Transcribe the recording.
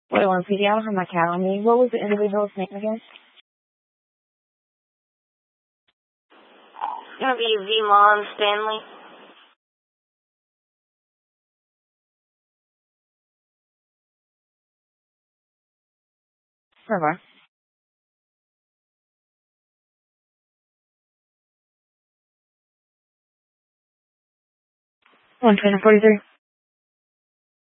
Wait, one PD, I don't have my cat on me. What was the individual's name again? It's gonna be Vlon Stanley. Forever. 120-43.